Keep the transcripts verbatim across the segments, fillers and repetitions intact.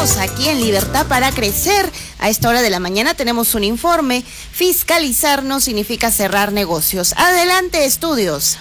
Estamos aquí en Libertad para Crecer. A esta hora de la mañana tenemos un informe. Fiscalizar no significa cerrar negocios. Adelante, estudios.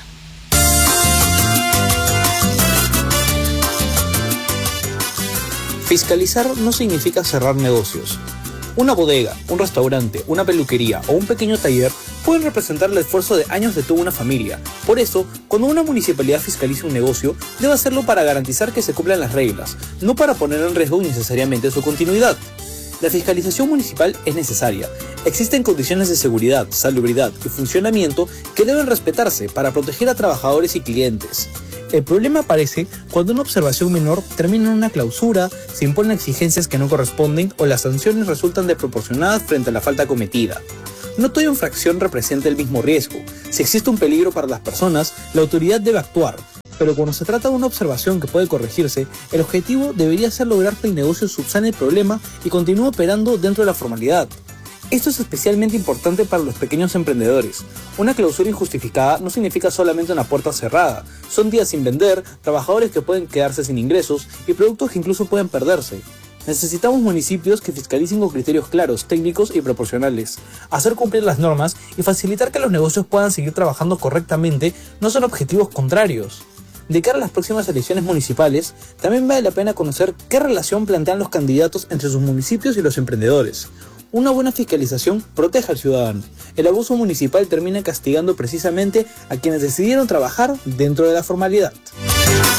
Fiscalizar no significa cerrar negocios. Una bodega, un restaurante, una peluquería o un pequeño taller pueden representar el esfuerzo de años de toda una familia. Por eso, cuando una municipalidad fiscaliza un negocio, debe hacerlo para garantizar que se cumplan las reglas, no para poner en riesgo innecesariamente su continuidad. La fiscalización municipal es necesaria. Existen condiciones de seguridad, salubridad y funcionamiento que deben respetarse para proteger a trabajadores y clientes. El problema aparece cuando una observación menor termina en una clausura, se imponen exigencias que no corresponden o las sanciones resultan desproporcionadas frente a la falta cometida. No toda infracción representa el mismo riesgo. Si existe un peligro para las personas, la autoridad debe actuar. Pero cuando se trata de una observación que puede corregirse, el objetivo debería ser lograr que el negocio subsane el problema y continúe operando dentro de la formalidad. Esto es especialmente importante para los pequeños emprendedores. Una clausura injustificada no significa solamente una puerta cerrada. Son días sin vender, trabajadores que pueden quedarse sin ingresos y productos que incluso pueden perderse. Necesitamos municipios que fiscalicen con criterios claros, técnicos y proporcionales. Hacer cumplir las normas y facilitar que los negocios puedan seguir trabajando correctamente no son objetivos contrarios. De cara a las próximas elecciones municipales, también vale la pena conocer qué relación plantean los candidatos entre sus municipios y los emprendedores. Una buena fiscalización protege al ciudadano. El abuso municipal termina castigando precisamente a quienes decidieron trabajar dentro de la formalidad.